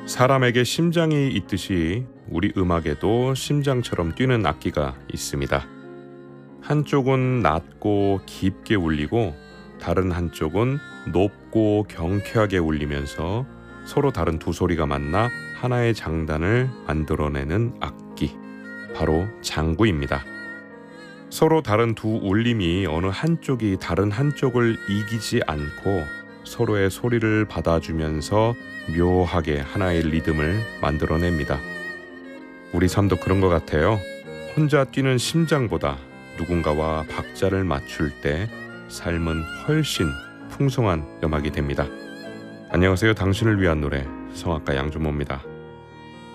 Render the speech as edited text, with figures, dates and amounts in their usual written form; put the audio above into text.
사람에게 심장이 있듯이 우리 음악에도 심장처럼 뛰는 악기가 있습니다. 한쪽은 낮고 깊게 울리고 다른 한쪽은 높고 경쾌하게 울리면서 서로 다른 두 소리가 만나 하나의 장단을 만들어내는 악기, 바로 장구입니다. 서로 다른 두 울림이 어느 한쪽이 다른 한쪽을 이기지 않고 서로의 소리를 받아주면서 묘하게 하나의 리듬을 만들어냅니다. 우리 삶도 그런 것 같아요. 혼자 뛰는 심장보다 누군가와 박자를 맞출 때 삶은 훨씬 풍성한 음악이 됩니다. 안녕하세요. 당신을 위한 노래 성악가 양준모입니다.